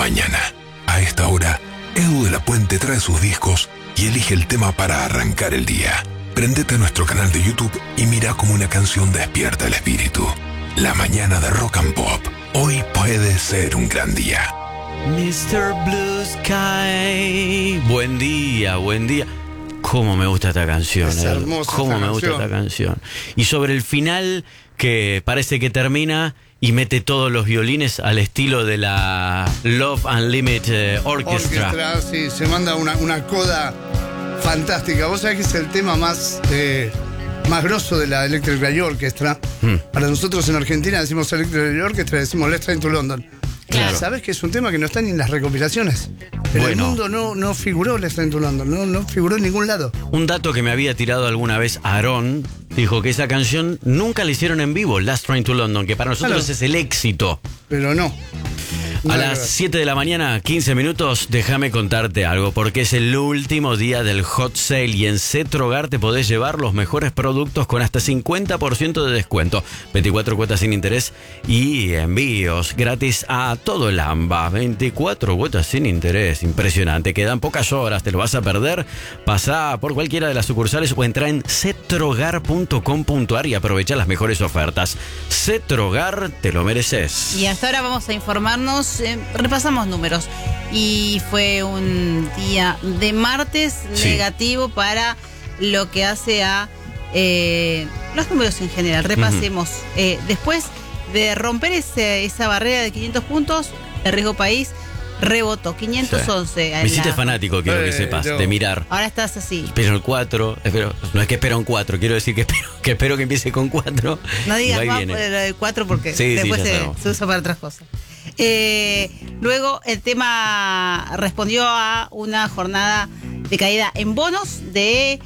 mañana. A esta hora, Edu de la Puente trae sus discos y elige el tema para arrancar el día. Prendete a nuestro canal de YouTube y mira cómo una canción despierta el espíritu. La mañana de Rock and Pop. Hoy puede ser un gran día. Mr. Blue Sky. Buen día, buen día. Cómo me gusta esta canción. Es hermosa. Cómo me gusta esta canción. Y sobre el final, que parece que termina y mete todos los violines al estilo de la Love Unlimited Orchestra. Sí, se manda una coda fantástica. Vos sabés que es el tema más grosso de la Electric Light Orchestra. Para nosotros en Argentina decimos Electric Light Orchestra, decimos Let's Train to London. Claro. ¿Sabés que es un tema que no está ni en las recopilaciones? En el mundo no figuró Let's Train to London, no figuró en ningún lado. Un dato que me había tirado alguna vez Aarón, dijo que esa canción nunca la hicieron en vivo, Last Train to London, que para nosotros es el éxito. Pero no. A las 7 de la mañana, 15 minutos, déjame contarte algo, porque es el último día del hot sale y en Cetrogar te podés llevar los mejores productos con hasta 50% de descuento, 24 cuotas sin interés y envíos gratis a todo el AMBA, 24 cuotas sin interés, impresionante, quedan pocas horas, te lo vas a perder, pasá por cualquiera de las sucursales o entra en cetrogar.com.ar y aprovecha las mejores ofertas. Cetrogar, te lo mereces. Y hasta ahora vamos a informarnos. Repasamos números y fue un día de martes negativo para lo que hace a los números en general. Repasemos. Después de romper esa barrera de 500 puntos, el riesgo país rebotó 511. Me hiciste fanático, quiero que sepas, de mirar. Ahora estás así. Espero el 4, no es que espero un 4, quiero decir que espero que empiece con 4. No digas más por el 4 porque después se usa para otras cosas. Luego el tema respondió a una jornada de caída en bonos de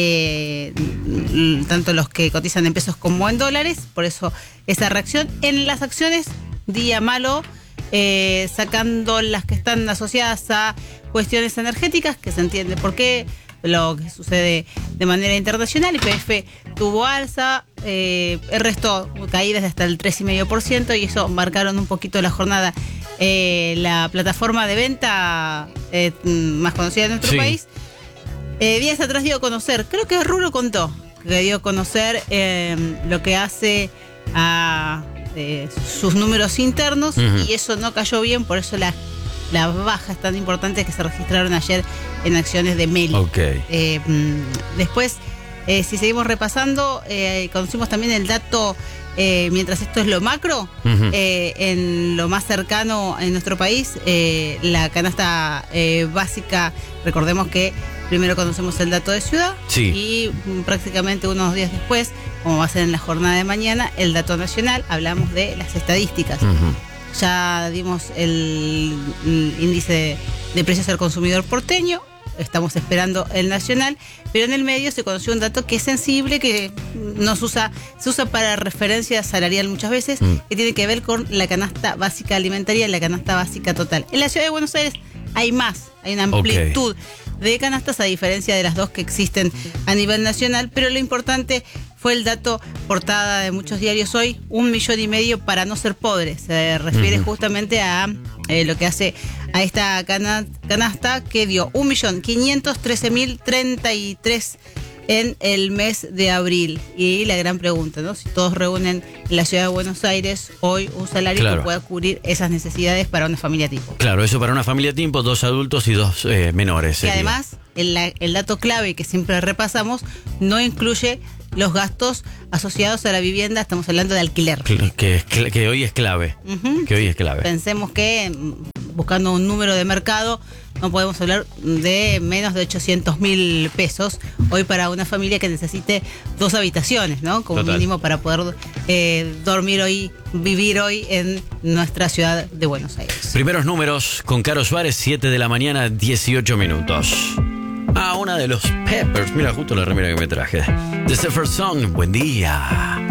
tanto los que cotizan en pesos como en dólares, por eso esa reacción. En las acciones, día malo, sacando las que están asociadas a cuestiones energéticas, que se entiende por qué, lo que sucede de manera internacional. YPF tuvo alza, el resto caídas de hasta el 3,5% y eso marcaron un poquito la jornada. La plataforma de venta más conocida de nuestro país, días atrás dio a conocer, creo que Rulo contó, que dio a conocer lo que hace a sus números internos, y eso no cayó bien, por eso las bajas tan importantes que se registraron ayer en acciones de Meli. Después, si seguimos repasando, conocimos también el dato, mientras esto es lo macro, en lo más cercano en nuestro país, la canasta básica, recordemos que primero conocemos el dato de ciudad y prácticamente unos días después, como va a ser en la jornada de mañana, el dato nacional, hablamos de las estadísticas. Ya dimos el índice de precios al consumidor porteño, estamos esperando el nacional, pero en el medio se conoció un dato que es sensible, que se usa para referencia salarial muchas veces, que tiene que ver con la canasta básica alimentaria y la canasta básica total. En la ciudad de Buenos Aires hay una amplitud de canastas, a diferencia de las dos que existen a nivel nacional, pero lo importante fue el dato portada de muchos diarios hoy, 1,5 millones para no ser pobres. Se refiere justamente a lo que hace a esta canasta, que dio 1.513.033 en el mes de abril. Y la gran pregunta, ¿no? Si todos reúnen en la ciudad de Buenos Aires hoy un salario que pueda cubrir esas necesidades para una familia tipo. Claro, eso para una familia tipo, 2 adultos y 2 menores. Y además, el dato clave que siempre repasamos, no incluye los gastos asociados a la vivienda, estamos hablando de alquiler. Que hoy es clave. Que hoy es clave. Pensemos que, buscando un número de mercado, no podemos hablar de menos de 800.000 pesos hoy para una familia que necesite 2 habitaciones, ¿no? Como mínimo para poder dormir hoy, vivir hoy en nuestra ciudad de Buenos Aires. Primeros números con Caro Suárez, 7 de la mañana, 18 minutos. Una de los Peppers, mira justo la remera que me traje. The Zephyr Song, buen día.